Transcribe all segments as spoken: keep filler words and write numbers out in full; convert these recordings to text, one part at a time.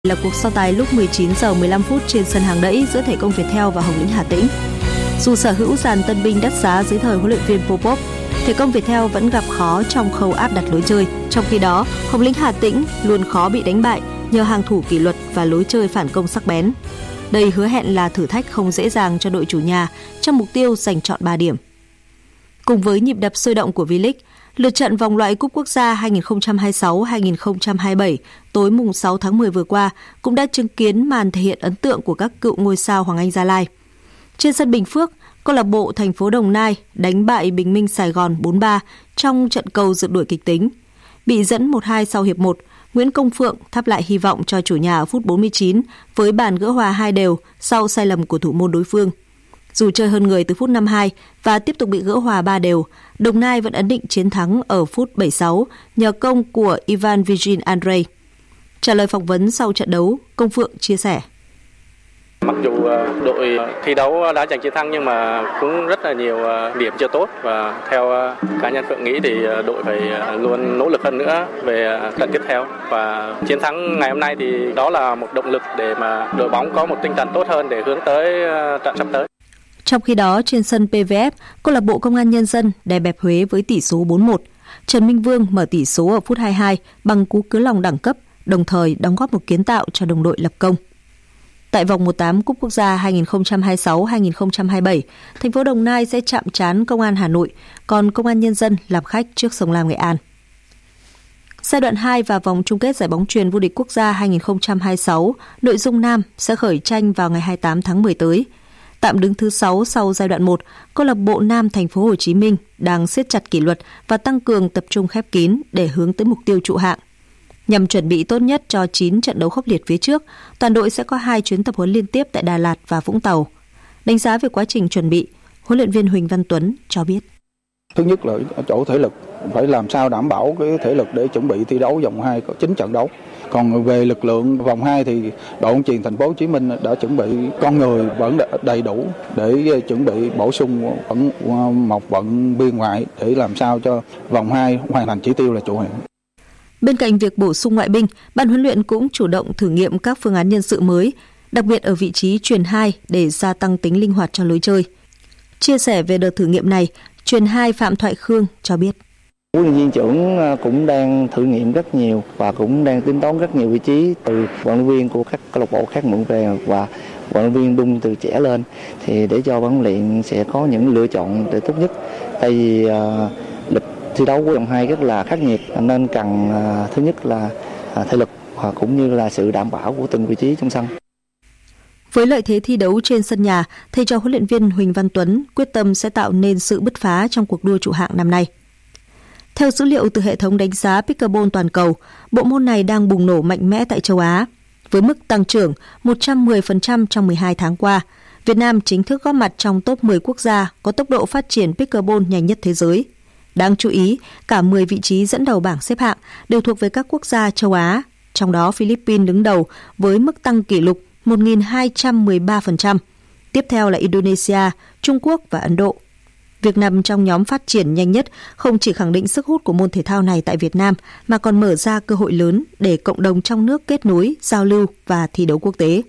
Là cuộc so tài lúc mười chín giờ mười lăm phút trên sân Hàng Đẫy giữa Thể công Viettel và Hồng Lĩnh Hà Tĩnh. Dù sở hữu dàn tân binh đắt giá dưới thời huấn luyện viên Popov, Thể công Viettel vẫn gặp khó trong khâu áp đặt lối chơi. Trong khi đó, Hồng Lĩnh Hà Tĩnh luôn khó bị đánh bại nhờ hàng thủ kỷ luật và lối chơi phản công sắc bén. Đây hứa hẹn là thử thách không dễ dàng cho đội chủ nhà trong mục tiêu giành trọn ba điểm. Cùng với nhịp đập sôi động của V-League, lượt trận vòng loại Cúp Quốc gia hai không hai sáu hai không hai bảy tối mùng sáu tháng mười vừa qua cũng đã chứng kiến màn thể hiện ấn tượng của các cựu ngôi sao Hoàng Anh Gia Lai. Trên sân Bình Phước, câu lạc bộ thành phố Đồng Nai đánh bại Bình Minh Sài Gòn bốn ba trong trận cầu rượt đuổi kịch tính. Bị dẫn một hai sau hiệp một, Nguyễn Công Phượng thắp lại hy vọng cho chủ nhà ở phút bốn mươi chín với bàn gỡ hòa hai đều sau sai lầm của thủ môn đối phương. Dù chơi hơn người từ phút năm mươi hai và tiếp tục bị gỡ hòa ba đều, Đồng Nai vẫn ấn định chiến thắng ở phút bảy mươi sáu nhờ công của Ivan Virgin Andrei. Trả lời phỏng vấn sau trận đấu, Công Phượng chia sẻ. Mặc dù đội thi đấu đã giành chiến thắng nhưng mà cũng rất là nhiều điểm chưa tốt, và theo cá nhân Phượng nghĩ thì đội phải luôn nỗ lực hơn nữa về trận tiếp theo, và chiến thắng ngày hôm nay thì đó là một động lực để mà đội bóng có một tinh thần tốt hơn để hướng tới trận sắp tới. Trong khi đó, trên sân pê vê ép, câu lạc bộ Công an Nhân dân đè bẹp Huế với tỷ số bốn một. Trần Minh Vương mở tỷ số ở phút hai mươi hai bằng cú cứa lòng đẳng cấp, đồng thời đóng góp một kiến tạo cho đồng đội lập công. Tại vòng một tám Cúp Quốc gia hai không hai sáu hai không hai bảy, thành phố Đồng Nai sẽ chạm trán Công an Hà Nội, còn Công an Nhân dân làm khách trước Sông Lam Nghệ An. Giai đoạn hai và vòng chung kết giải bóng chuyền vô địch quốc gia hai không hai sáu, nội dung nam sẽ khởi tranh vào ngày hai mươi tám tháng mười tới. Tạm đứng thứ sáu sau giai đoạn một, câu lạc bộ Nam Thành phố Hồ Chí Minh đang siết chặt kỷ luật và tăng cường tập trung khép kín để hướng tới mục tiêu trụ hạng. Nhằm chuẩn bị tốt nhất cho chín trận đấu khốc liệt phía trước, toàn đội sẽ có hai chuyến tập huấn liên tiếp tại Đà Lạt và Vũng Tàu. Đánh giá về quá trình chuẩn bị, huấn luyện viên Huỳnh Văn Tuấn cho biết. Thứ nhất là ở chỗ thể lực, phải làm sao đảm bảo cái thể lực để chuẩn bị thi đấu vòng hai có chín trận đấu. Còn về lực lượng vòng hai thì đội bóng chuyền Thành phố Hồ Chí Minh đã chuẩn bị con người vẫn đầy đủ để chuẩn bị bổ sung vẫn một vận biên ngoại để làm sao cho vòng hai hoàn thành chỉ tiêu là trụ hạng. Bên cạnh việc bổ sung ngoại binh, ban huấn luyện cũng chủ động thử nghiệm các phương án nhân sự mới, đặc biệt ở vị trí chuyền hai để gia tăng tính linh hoạt cho lối chơi. Chia sẻ về đợt thử nghiệm này, chuyền hai Phạm Thoại Khương cho biết. Huấn luyện viên trưởng cũng đang thử nghiệm rất nhiều và cũng đang tính toán rất nhiều vị trí từ vận động viên của các câu lạc bộ khác mượn về và vận động viên đung từ trẻ lên, thì để cho ban huấn luyện sẽ có những lựa chọn để tốt nhất. Tại vì uh, lịch thi đấu của vòng hai rất là khắc nghiệt nên cần uh, thứ nhất là uh, thể lực và cũng như là sự đảm bảo của từng vị trí trong sân. Với lợi thế thi đấu trên sân nhà, thầy trò huấn luyện viên Huỳnh Văn Tuấn quyết tâm sẽ tạo nên sự bứt phá trong cuộc đua trụ hạng năm nay. Theo dữ liệu từ hệ thống đánh giá Pickleball toàn cầu, bộ môn này đang bùng nổ mạnh mẽ tại châu Á. Với mức tăng trưởng một trăm mười phần trăm trong mười hai tháng qua, Việt Nam chính thức góp mặt trong top mười quốc gia có tốc độ phát triển Pickleball nhanh nhất thế giới. Đáng chú ý, cả mười vị trí dẫn đầu bảng xếp hạng đều thuộc về các quốc gia châu Á, trong đó Philippines đứng đầu với mức tăng kỷ lục một nghìn hai trăm mười ba phần trăm. Tiếp theo là Indonesia, Trung Quốc và Ấn Độ. Việc nằm trong nhóm phát triển nhanh nhất không chỉ khẳng định sức hút của môn thể thao này tại Việt Nam mà còn mở ra cơ hội lớn để cộng đồng trong nước kết nối, giao lưu và thi đấu quốc tế.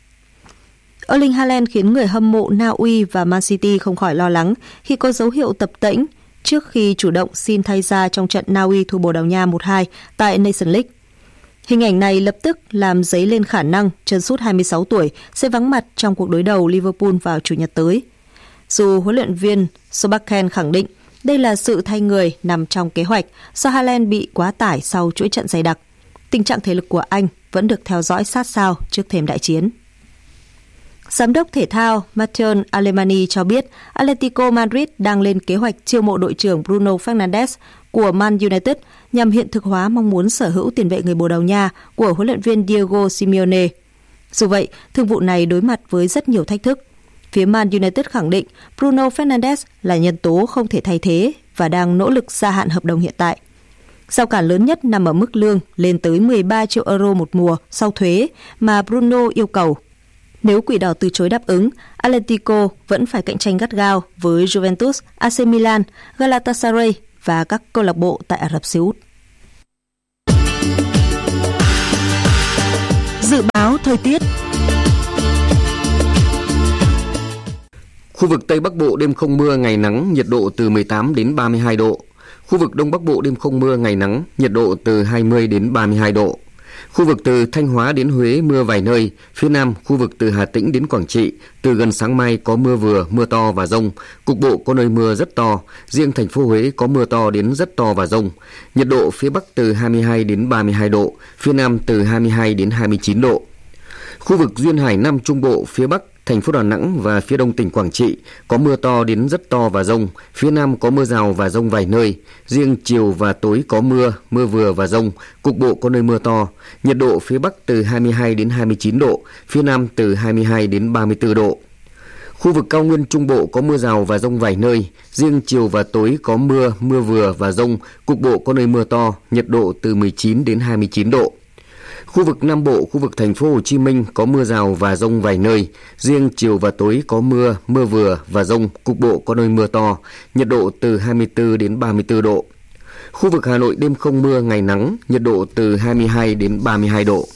Erling Haaland khiến người hâm mộ Na Uy và Man City không khỏi lo lắng khi có dấu hiệu tập tễnh trước khi chủ động xin thay ra trong trận Na Uy thua Bồ Đào Nha một hai tại Nations League. Hình ảnh này lập tức làm dấy lên khả năng chân sút hai mươi sáu tuổi sẽ vắng mặt trong cuộc đối đầu Liverpool vào Chủ nhật tới. Dù huấn luyện viên Solbakken khẳng định đây là sự thay người nằm trong kế hoạch do Haaland bị quá tải sau chuỗi trận dày đặc, tình trạng thể lực của anh vẫn được theo dõi sát sao trước thềm đại chiến. Giám đốc thể thao Matteo Alemany cho biết Atletico Madrid đang lên kế hoạch chiêu mộ đội trưởng Bruno Fernandes của Man United nhằm hiện thực hóa mong muốn sở hữu tiền vệ người Bồ Đào Nha của huấn luyện viên Diego Simeone. Dù vậy, thương vụ này đối mặt với rất nhiều thách thức. Phía Man United khẳng định Bruno Fernandes là nhân tố không thể thay thế và đang nỗ lực gia hạn hợp đồng hiện tại. Rào cản lớn nhất nằm ở mức lương lên tới mười ba triệu euro một mùa sau thuế mà Bruno yêu cầu. Nếu Quỷ Đỏ từ chối đáp ứng, Atletico vẫn phải cạnh tranh gắt gao với Juventus, a xê Milan, Galatasaray và các câu lạc bộ tại Ả Rập Xê Út. Dự báo thời tiết. Khu vực Tây Bắc Bộ đêm không mưa, ngày nắng, nhiệt độ từ mười tám đến ba mươi hai độ. Khu vực Đông Bắc Bộ đêm không mưa, ngày nắng, nhiệt độ từ hai mươi đến ba mươi hai độ. Khu vực từ Thanh Hóa đến Huế mưa vài nơi, phía Nam khu vực từ Hà Tĩnh đến Quảng Trị, từ gần sáng mai có mưa vừa, mưa to và dông, cục bộ có nơi mưa rất to, riêng thành phố Huế có mưa to đến rất to và dông. Nhiệt độ phía Bắc từ hai mươi hai đến ba mươi hai độ, phía Nam từ hai mươi hai đến hai mươi chín độ. Khu vực duyên hải Nam Trung Bộ, phía Bắc thành phố Đà Nẵng và phía Đông tỉnh Quảng Trị có mưa to đến rất to và dông, phía Nam có mưa rào và dông vài nơi, riêng chiều và tối có mưa, mưa vừa và dông, cục bộ có nơi mưa to. Nhiệt độ phía Bắc từ hai mươi hai đến hai mươi chín độ, phía Nam từ hai mươi hai đến ba mươi tư độ. Khu vực cao nguyên Trung Bộ có mưa rào và dông vài nơi, riêng chiều và tối có mưa, mưa vừa và dông, cục bộ có nơi mưa to, nhiệt độ từ mười chín đến hai mươi chín độ. Khu vực Nam Bộ, khu vực thành phố Hồ Chí Minh có mưa rào và dông vài nơi, riêng chiều và tối có mưa, mưa vừa và dông, cục bộ có nơi mưa to, nhiệt độ từ hai mươi tư đến ba mươi tư độ. Khu vực Hà Nội đêm không mưa, ngày nắng, nhiệt độ từ hai mươi hai đến ba mươi hai độ.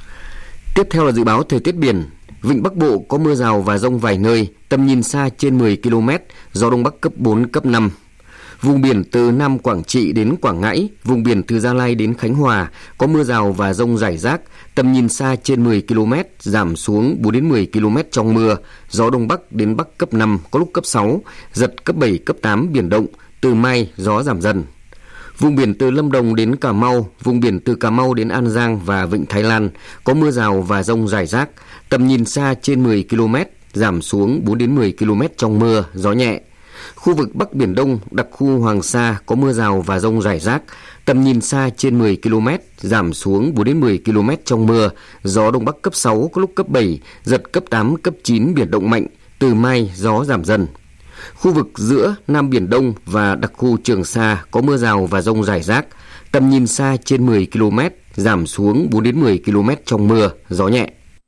Tiếp theo là dự báo thời tiết biển. Vịnh Bắc Bộ có mưa rào và dông vài nơi, tầm nhìn xa trên mười ki lô mét, gió Đông Bắc cấp bốn, cấp năm. Vùng biển từ Nam Quảng Trị đến Quảng Ngãi, vùng biển từ Gia Lai đến Khánh Hòa có mưa rào và dông rải rác, tầm nhìn xa trên mười ki lô mét, giảm xuống bốn đến mười ki lô mét trong mưa, gió Đông Bắc đến Bắc cấp năm, có lúc cấp sáu, giật cấp bảy, cấp tám biển động, từ mai gió giảm dần. Vùng biển từ Lâm Đồng đến Cà Mau, vùng biển từ Cà Mau đến An Giang và Vịnh Thái Lan có mưa rào và dông rải rác, tầm nhìn xa trên mười ki lô mét, giảm xuống bốn đến mười ki lô mét trong mưa, gió nhẹ. Khu vực Bắc Biển Đông, đặc khu Hoàng Sa có mưa rào và dông rải rác, tầm nhìn xa trên mười ki lô mét, giảm xuống bốn đến mười ki lô mét trong mưa, gió Đông Bắc cấp sáu, có lúc cấp bảy, giật cấp tám, cấp chín, biển động mạnh, từ mai gió giảm dần. Khu vực giữa Nam Biển Đông và đặc khu Trường Sa có mưa rào và dông rải rác, tầm nhìn xa trên mười ki lô mét, giảm xuống bốn đến mười ki lô mét trong mưa, gió nhẹ.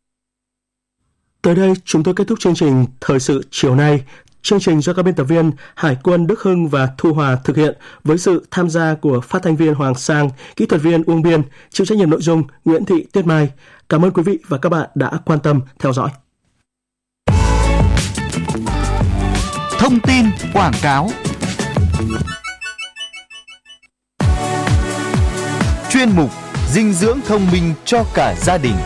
Tới đây chúng tôi kết thúc chương trình Thời sự chiều nay. Chương trình do các biên tập viên Hải Quân, Đức Hưng và Thu Hòa thực hiện với sự tham gia của phát thanh viên Hoàng Sang, kỹ thuật viên Uông Biên, chịu trách nhiệm nội dung Nguyễn Thị Tuyết Mai. Cảm ơn quý vị và các bạn đã quan tâm theo dõi. Thông tin quảng cáo. Chuyên mục dinh dưỡng thông minh cho cả gia đình.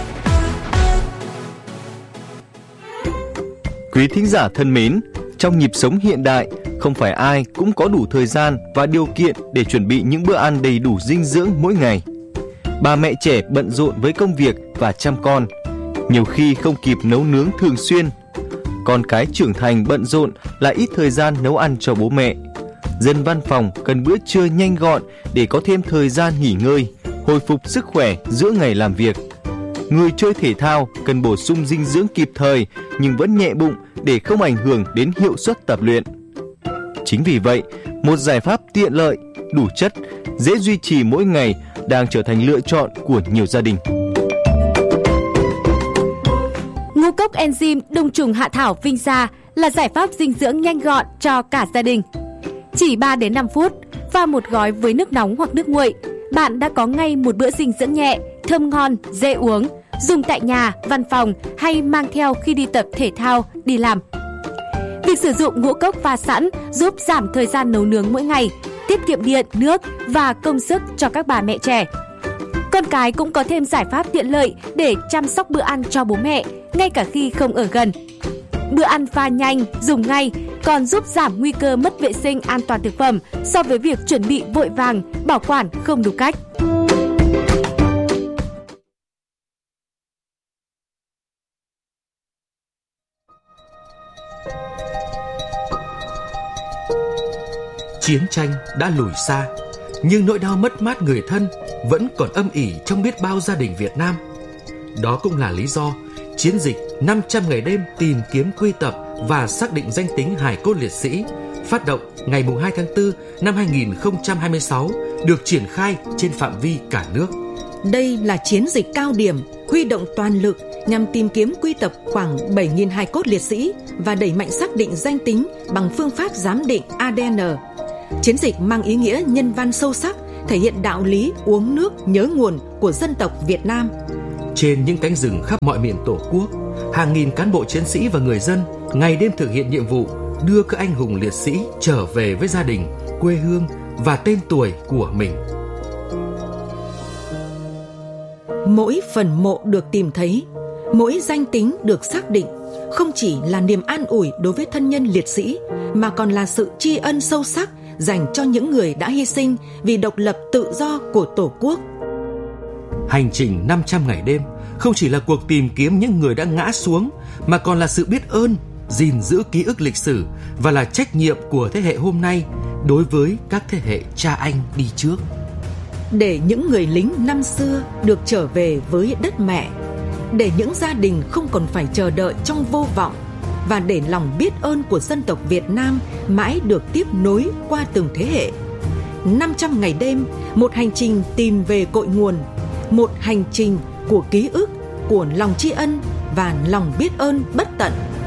Quý thính giả thân mến, trong nhịp sống hiện đại, không phải ai cũng có đủ thời gian và điều kiện để chuẩn bị những bữa ăn đầy đủ dinh dưỡng mỗi ngày. Bà mẹ trẻ bận rộn với công việc và chăm con, nhiều khi không kịp nấu nướng thường xuyên. Con cái trưởng thành bận rộn lại ít thời gian nấu ăn cho bố mẹ. Dân văn phòng cần bữa trưa nhanh gọn để có thêm thời gian nghỉ ngơi, hồi phục sức khỏe giữa ngày làm việc. Người chơi thể thao cần bổ sung dinh dưỡng kịp thời nhưng vẫn nhẹ bụng để không ảnh hưởng đến hiệu suất tập luyện. Chính vì vậy, một giải pháp tiện lợi, đủ chất, dễ duy trì mỗi ngày đang trở thành lựa chọn của nhiều gia đình. Ngũ cốc enzyme đông trùng hạ thảo Vinsa là giải pháp dinh dưỡng nhanh gọn cho cả gia đình. Chỉ ba đến năm phút, pha một gói với nước nóng hoặc nước nguội, bạn đã có ngay một bữa dinh dưỡng nhẹ, thơm ngon, dễ uống, dùng tại nhà, văn phòng hay mang theo khi đi tập thể thao, đi làm. Việc sử dụng ngũ cốc pha sẵn giúp giảm thời gian nấu nướng mỗi ngày, tiết kiệm điện, nước và công sức cho các bà mẹ trẻ. Con cái cũng có thêm giải pháp tiện lợi để chăm sóc bữa ăn cho bố mẹ, ngay cả khi không ở gần. Bữa ăn pha nhanh, dùng ngay, còn giúp giảm nguy cơ mất vệ sinh an toàn thực phẩm so với việc chuẩn bị vội vàng, bảo quản không đúng cách. Chiến tranh đã lùi xa, nhưng nỗi đau mất mát người thân vẫn còn âm ỉ trong biết bao gia đình Việt Nam. Đó cũng là lý do chiến dịch năm trăm ngày đêm tìm kiếm, quy tập và xác định danh tính hài cốt liệt sĩ phát động ngày hai tháng tư năm hai nghìn không trăm hai mươi sáu được triển khai trên phạm vi cả nước. Đây là chiến dịch cao điểm huy động toàn lực nhằm tìm kiếm, quy tập khoảng bảy nghìn hài cốt liệt sĩ và đẩy mạnh xác định danh tính bằng phương pháp giám định a đê en. Chiến dịch mang ý nghĩa nhân văn sâu sắc, thể hiện đạo lý uống nước nhớ nguồn của dân tộc Việt Nam. Trên những cánh rừng khắp mọi miền Tổ quốc, hàng nghìn cán bộ chiến sĩ và người dân ngày đêm thực hiện nhiệm vụ đưa các anh hùng liệt sĩ trở về với gia đình, quê hương và tên tuổi của mình. Mỗi phần mộ được tìm thấy, mỗi danh tính được xác định không chỉ là niềm an ủi đối với thân nhân liệt sĩ, mà còn là sự tri ân sâu sắc dành cho những người đã hy sinh vì độc lập tự do của Tổ quốc. Hành trình năm trăm ngày đêm không chỉ là cuộc tìm kiếm những người đã ngã xuống, mà còn là sự biết ơn, gìn giữ ký ức lịch sử và là trách nhiệm của thế hệ hôm nay đối với các thế hệ cha anh đi trước. Để những người lính năm xưa được trở về với đất mẹ, để những gia đình không còn phải chờ đợi trong vô vọng, và để lòng biết ơn của dân tộc Việt Nam mãi được tiếp nối qua từng thế hệ. năm trăm ngày đêm, một hành trình tìm về cội nguồn, một hành trình của ký ức, của lòng tri ân và lòng biết ơn bất tận.